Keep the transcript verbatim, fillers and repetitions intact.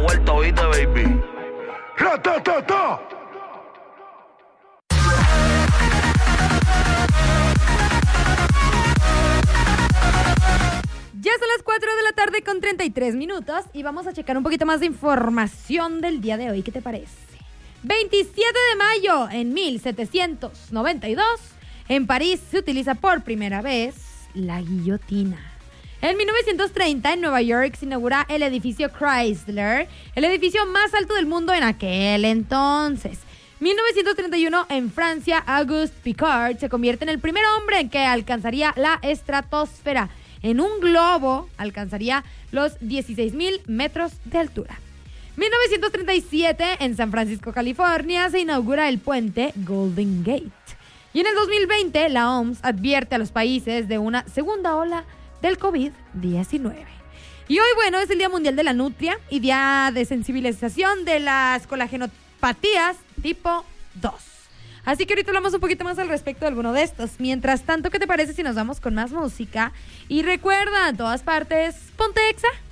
vuelta, oíste, baby. ¡Ra-ta-ta-ta! Ya son las cuatro de la tarde con treinta y tres minutos y vamos a checar un poquito más de información del día de hoy. ¿Qué te parece? veintisiete de mayo en mil setecientos noventa y dos, en París se utiliza por primera vez la guillotina. En mil novecientos treinta, en Nueva York, se inaugura el edificio Chrysler, el edificio más alto del mundo en aquel entonces. mil novecientos treinta y uno, en Francia, Auguste Piccard se convierte en el primer hombre en que alcanzaría la estratosfera. En un globo alcanzaría los dieciséis mil metros de altura. mil novecientos treinta y siete, en San Francisco, California, se inaugura el puente Golden Gate. Y en el dos mil veinte, la O M S advierte a los países de una segunda ola del covid diecinueve. Y hoy, bueno, es el Día Mundial de la Nutria y Día de Sensibilización de las Colagenopatías tipo dos. Así que ahorita hablamos un poquito más al respecto de alguno de estos. Mientras tanto, ¿qué te parece si nos vamos con más música? Y recuerda, a todas partes, ponte Exa.